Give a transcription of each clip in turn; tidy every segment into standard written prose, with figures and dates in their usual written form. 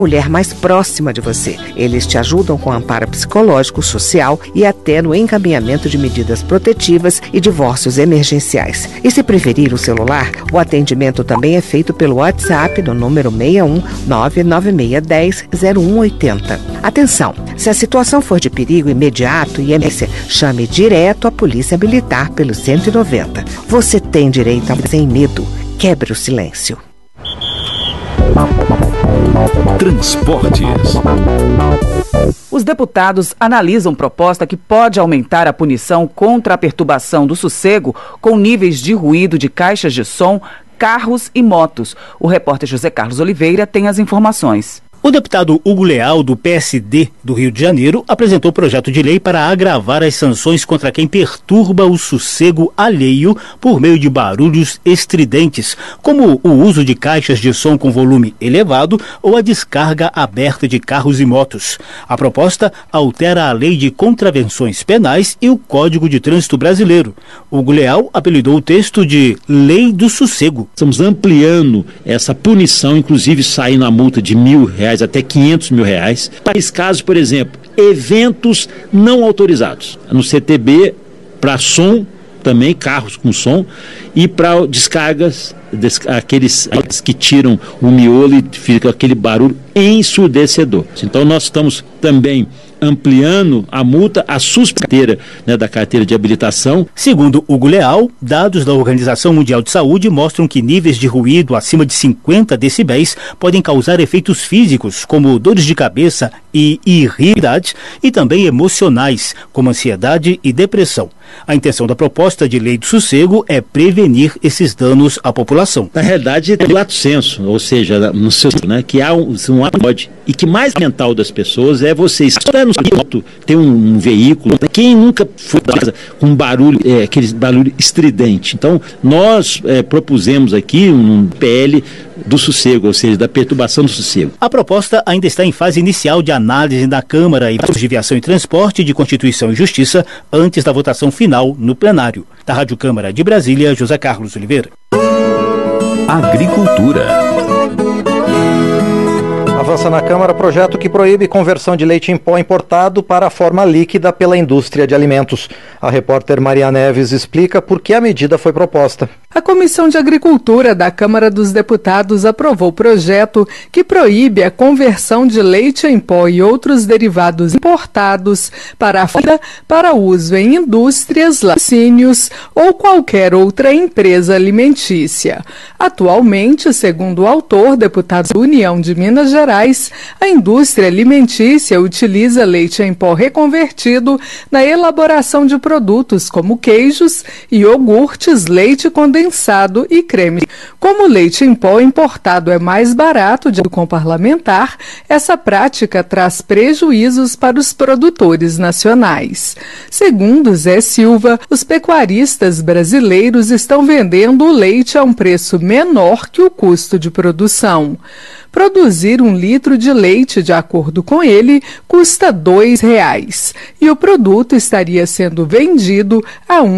mulher mais próxima de você. Eles te ajudam com amparo psicológico, social e até no encaminhamento de medidas protetivas e divórcios emergenciais. E se preferir o celular, o atendimento também é feito pelo WhatsApp no número 61 99610 0180. Atenção, se a situação for de perigo imediato e emergência, chame direto a Polícia Militar pelo 190. Você tem direito a sem medo. Quebre o silêncio. Transportes. Os deputados analisam proposta que pode aumentar a punição contra a perturbação do sossego com níveis de ruído de caixas de som, carros e motos. O repórter José Carlos Oliveira tem as informações. O deputado Hugo Leal, do PSD do Rio de Janeiro, apresentou projeto de lei para agravar as sanções contra quem perturba o sossego alheio por meio de barulhos estridentes, como o uso de caixas de som com volume elevado ou a descarga aberta de carros e motos. A proposta altera a lei de contravenções penais e o Código de Trânsito Brasileiro. Hugo Leal apelidou o texto de Lei do Sossego. Estamos ampliando essa punição, inclusive saindo a multa de R$1.000 até R$500 mil. Para esse caso, por exemplo, eventos não autorizados. No CTB, para som, também carros com som, e para descargas, aqueles que tiram o miolo e fica aquele barulho ensurdecedor. Então nós estamos também ampliando a multa, a suspensão da carteira de habilitação. Segundo Hugo Leal, dados da Organização Mundial de Saúde mostram que níveis de ruído acima de 50 decibéis podem causar efeitos físicos, como dores de cabeça e irritabilidade, e também emocionais, como ansiedade e depressão. A intenção da proposta de lei do sossego é prevenir esses danos à população. Na realidade, é lato senso, ou seja, no seu, que há um pode, e que mais mental das pessoas é você estar no auto, ter um veículo. Quem nunca foi com barulho, aquele barulho estridente? Então, nós propusemos aqui um PL do sossego, ou seja, da perturbação do sossego. A proposta ainda está em fase inicial de análise na Câmara e de Viação e Transporte, de Constituição e Justiça, antes da votação final no plenário. Da Rádio Câmara de Brasília, José Carlos Oliveira. Agricultura. Avança na Câmara projeto que proíbe conversão de leite em pó importado para a forma líquida pela indústria de alimentos. A repórter Maria Neves explica por que a medida foi proposta. A Comissão de Agricultura da Câmara dos Deputados aprovou o projeto que proíbe a conversão de leite em pó e outros derivados importados para uso em indústrias, laticínios ou qualquer outra empresa alimentícia. Atualmente, segundo o autor, deputado da União de Minas Gerais, a indústria alimentícia utiliza leite em pó reconvertido na elaboração de produtos como queijos, iogurtes, leite condensado e creme. Como o leite em pó importado é mais barato de acordo com o parlamentar, essa prática traz prejuízos para os produtores nacionais. Segundo Zé Silva, os pecuaristas brasileiros estão vendendo o leite a um preço menor que o custo de produção. Produzir 1 litro de leite, de acordo com ele, custa R$ 2,00 e o produto estaria sendo vendido a R$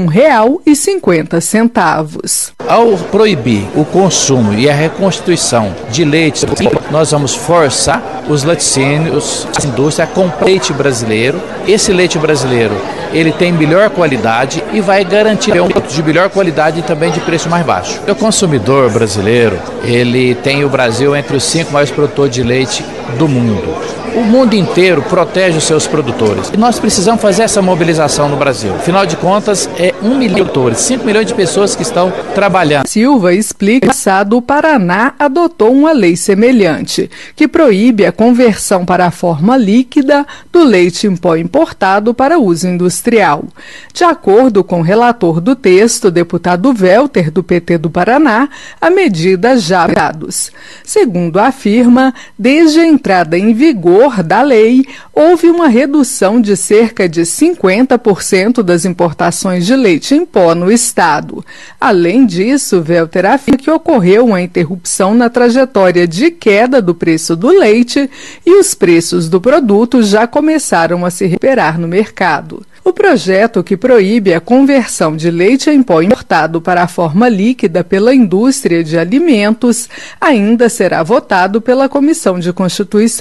1,50. Ao proibir o consumo e a reconstituição de leite, nós vamos forçar os laticínios, a indústria, a comprar leite brasileiro. Esse leite brasileiro, ele tem melhor qualidade e vai garantir um produto de melhor qualidade e também de preço mais baixo. O consumidor brasileiro, ele tem o Brasil entre os 5 maiores produtores de leite do mundo. O mundo inteiro protege os seus produtores. E nós precisamos fazer essa mobilização no Brasil. Afinal de contas, é 1 milhão de produtores, 5 milhões de pessoas que estão trabalhando. Silva explica que o Paraná adotou uma lei semelhante, que proíbe a conversão para a forma líquida do leite em pó importado para uso industrial. De acordo com o relator do texto, deputado Welter, do PT do Paraná, a medida já dados. Segundo afirma, desde a entrada em vigor da lei, houve uma redução de cerca de 50% das importações de leite em pó no estado. Além disso, Welter afirma que ocorreu uma interrupção na trajetória de queda do preço do leite e os preços do produto já começaram a se recuperar no mercado. O projeto que proíbe a conversão de leite em pó importado para a forma líquida pela indústria de alimentos ainda será votado pela Comissão de Constituição